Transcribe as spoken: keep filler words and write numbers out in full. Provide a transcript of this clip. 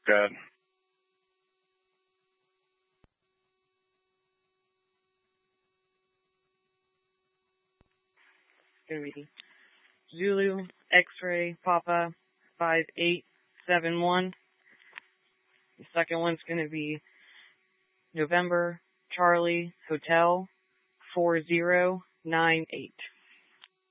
Good. It's going to be Zulu X-ray Papa five eight seven one. The second one's going to be November Charlie Hotel four zero nine eight.